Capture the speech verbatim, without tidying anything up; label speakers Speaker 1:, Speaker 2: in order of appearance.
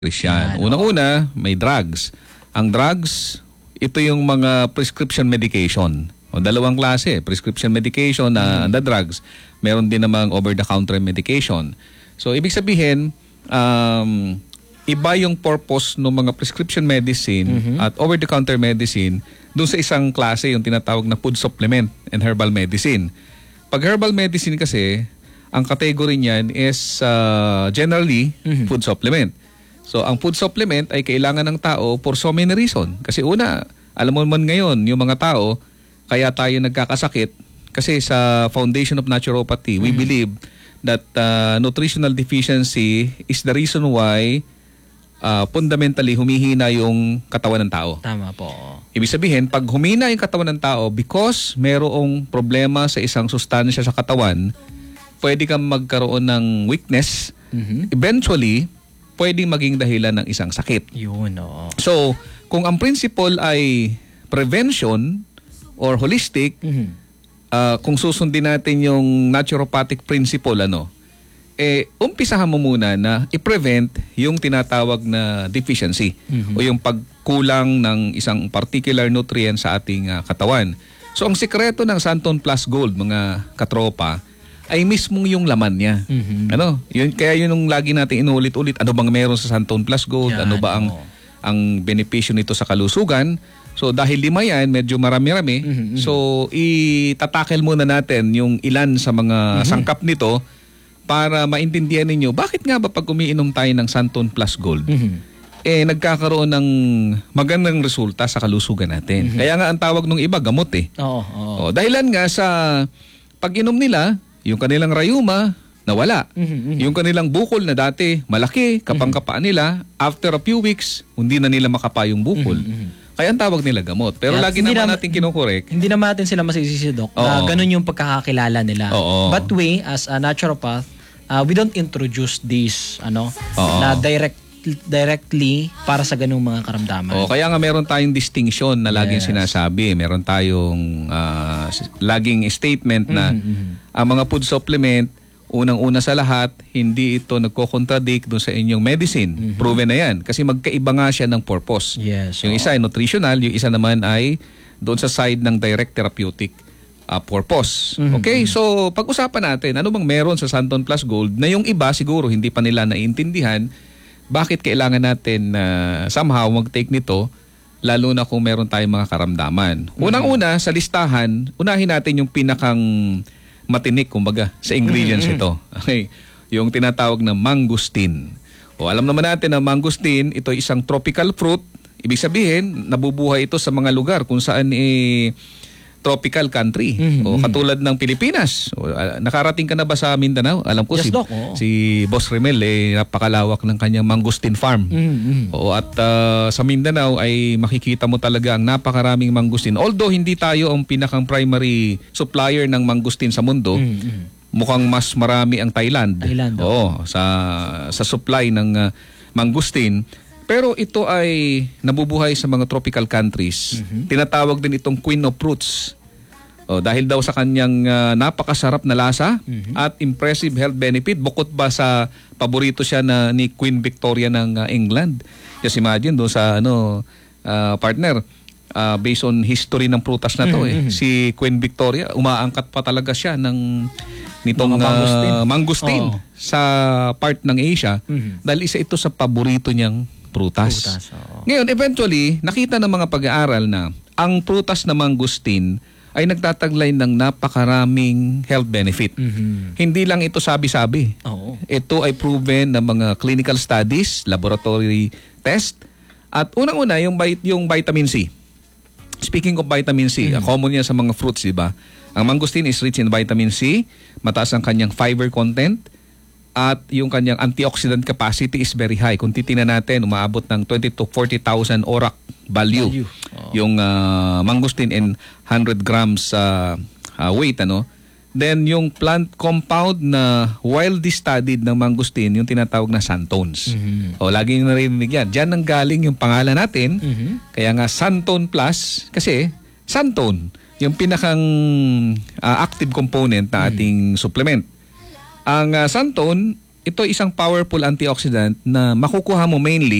Speaker 1: Christian. Unang-una, may drugs. Ang drugs, ito yung mga prescription medication. O, dalawang klase, prescription medication na mm. the drugs. Meron din namang over-the-counter medication. So, ibig sabihin, um, iba yung purpose ng mga prescription medicine mm-hmm. at over-the-counter medicine doon sa isang klase, yung tinatawag na food supplement and herbal medicine. Pag herbal medicine kasi, ang category niyan is uh, generally mm-hmm. food supplement. So, ang food supplement ay kailangan ng tao for so many reasons. Kasi una, alam mo man ngayon, yung mga tao, kaya tayo nagkakasakit. Kasi sa Foundation of Naturopathy, we mm-hmm. believe that uh, nutritional deficiency is the reason why uh, fundamentally humihina yung katawan ng tao.
Speaker 2: Tama po.
Speaker 1: Ibig sabihin, pag humina yung katawan ng tao, because merong problema sa isang sustansya sa katawan, pwede kang magkaroon ng weakness. Mm-hmm. Eventually, pwedeng maging dahilan ng isang sakit.
Speaker 2: Yun, oo.
Speaker 1: So, kung ang principle ay prevention or holistic, mm-hmm. uh, kung susundin natin yung naturopathic principle, ano, eh, umpisahan mo muna na i-prevent yung tinatawag na deficiency mm-hmm. o yung pagkulang ng isang particular nutrient sa ating uh, katawan. So, ang sikreto ng Santon Plus Gold, mga katropa, ay mismong yung laman niya. Mm-hmm. Ano? Yun, kaya yun yung lagi natin inulit-ulit. Ano bang meron sa Santon Plus Gold? Yan, ano ba ang, oh. ang benepisyo nito sa kalusugan? So dahil lima yan, medyo marami-rami. Mm-hmm. So itatakel muna natin yung ilan sa mga mm-hmm. sangkap nito para maintindihan ninyo bakit nga ba pag umiinom tayo ng Santon Plus Gold, mm-hmm. eh nagkakaroon ng magandang resulta sa kalusugan natin. Mm-hmm. Kaya nga ang tawag ng iba, gamot eh.
Speaker 2: Oo. Oh,
Speaker 1: oh. Dahilan nga sa pag-inom nila, yung kanilang rayuma, nawala. Mm-hmm. Yung kanilang bukol na dati, malaki, kapang-kapaan nila, after a few weeks, hindi na nila makapa yung bukol. Mm-hmm. Kaya ang tawag nila gamot. Pero yeah, lagi naman na, natin kinukorek.
Speaker 2: Hindi naman natin sila masisisi, Doc. Uh, ganun yung pagkakakilala nila. Oo. But we, as a naturopath, uh, we don't introduce this, ano, Oo. na direct directly para sa ganung mga karamdaman.
Speaker 1: Oh, kaya nga meron tayong distinction na laging yes. sinasabi. Meron tayong uh, laging statement na mm-hmm. ang mga food supplement, unang-una sa lahat, hindi ito nagko-contradict doon sa inyong medicine. Mm-hmm. Proven na yan. Kasi magkaiba nga siya ng purpose.
Speaker 2: Yes,
Speaker 1: yung oh. isa ay nutritional, yung isa naman ay doon sa side ng direct therapeutic uh, purpose. Mm-hmm. Okay? So, pag-usapan natin, ano bang meron sa Santon Plus Gold na yung iba siguro hindi pa nila naiintindihan bakit kailangan natin na uh, somehow mag-take nito, lalo na kung meron tayong mga karamdaman. Unang-una, sa listahan, unahin natin yung pinakang matinik, kumbaga, sa ingredients mm-hmm. ito. Okay. Yung tinatawag na mangosteen. O, alam naman natin na mangosteen, ito ay isang tropical fruit. Ibig sabihin, nabubuhay ito sa mga lugar kung saan eh, tropical country. Mm-hmm. O katulad ng Pilipinas. O, uh, nakarating ka na ba sa Mindanao? Alam ko
Speaker 2: yes,
Speaker 1: si,
Speaker 2: Doc, oh.
Speaker 1: si Boss Remel eh napakalawak ng kanyang mangosteen farm. Mm-hmm. O at uh, sa Mindanao ay makikita mo talaga ang napakaraming mangosteen. Although hindi tayo ang pinakang primary supplier ng mangosteen sa mundo, mm-hmm. mukhang mas marami ang Thailand.
Speaker 2: Thailand.
Speaker 1: Oo, sa sa supply ng uh, mangosteen. Pero ito ay nabubuhay sa mga tropical countries. Mm-hmm. Tinatawag din itong queen of fruits. O, dahil daw sa kanyang uh, napakasarap na lasa mm-hmm. at impressive health benefit. Bukod ba sa paborito siya na ni Queen Victoria ng uh, England. Just imagine doon sa ano, uh, partner, uh, based on history ng prutas na to, mm-hmm. eh, si Queen Victoria, umaangkat pa talaga siya ng nitong mangosteen, uh, mangosteen oh. sa part ng Asia mm-hmm. dahil isa ito sa paborito niyang prutas. prutas oh. Ngayon, eventually, nakita ng mga pag-aaral na ang prutas na mangosteen ay nagtataglay ng napakaraming health benefit. Mm-hmm. Hindi lang ito sabi-sabi. Oh. Ito ay proven ng mga clinical studies, laboratory test, at unang-una, yung, yung vitamin C. Speaking of vitamin C, mm-hmm. common yan sa mga fruits, di ba? Ang mangosteen is rich in vitamin C, mataas ang kanyang fiber content, at yung kanyang antioxidant capacity is very high. Kung titingnan natin, umaabot ng twenty to forty thousand ORAC value. value. Oh. Yung uh, mangosteen in one hundred grams uh, uh, weight. ano. Then yung plant compound na widely studied ng mangosteen, yung tinatawag na santones. Mm-hmm. O, lagi nyo narinig yan. Diyan nang galing yung pangalan natin. Mm-hmm. Kaya nga Santon Plus, kasi santone, yung pinakang uh, active component na ating mm-hmm. supplement. Ang uh, santon ito isang powerful antioxidant na makukuha mo mainly